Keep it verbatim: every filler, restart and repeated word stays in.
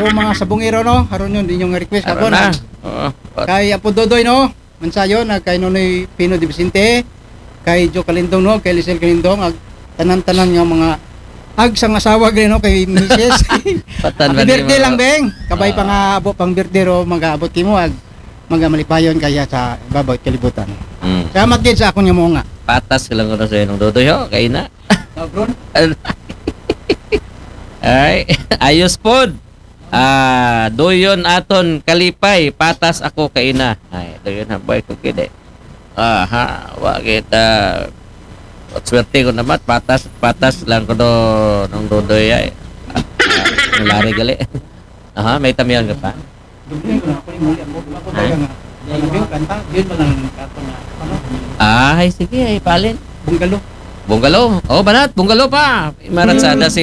So mga sabungero no, haron yun din yung request ako Aron na. na. Oo. Kay Apo Dodoy no, mansayo na kay Nonoy Pino de Vicente, kay Jo Calindong no, kay Lisel Calindong, ag tanan-tanan nga mga ag sang asawa gani no kay Missus Patan Happy ba ni birthday mga- lang beng. Kabay Ah. pa nga abo pang birthday ro mag-aabot kimo ag magamalipayon kaya sa ibabaw kalibutan. Mm. Salamat gid sa akong mo nga. Patas ka lang ko na sa'yo ng Dodoy ho. Kaya na. Bro, Ay, ayos pod. Ah, doyon aton kalipay, patas ako kay ina. Ay, doyon na boy ko kide. Aha, wa kita. Swerte ko naman, patas, patas lang ko do ng Dodoy ay. Ah, ah, lari gali. Aha, may tamiyan ka pa. dublin ko na ako ni muli ako. Ako Ay. talaga nga. Ano yung kanta? Yun pa lang kato na ano? Ay, sige, ay palin. Bungalo. Bungalo. Oh, banat, bungalo pa. Maratsada si